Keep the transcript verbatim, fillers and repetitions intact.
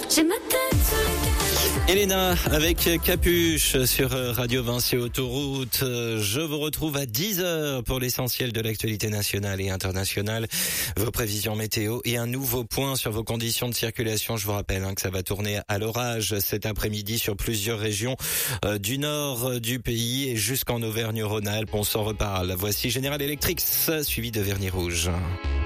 J'ai ma tête sur les gaz. Elena avec Capuche sur Radio Vinci Autoroute. Je vous retrouve à dix heures pour l'essentiel de l'actualité nationale et internationale. Vos prévisions météo et un nouveau point sur vos conditions de circulation. Je vous rappelle hein, que ça va tourner à l'orage cet après-midi sur plusieurs régions euh, du nord du pays et jusqu'en Auvergne-Rhône-Alpes. On s'en reparle. Voici General Electric suivi de Vernis Rouge.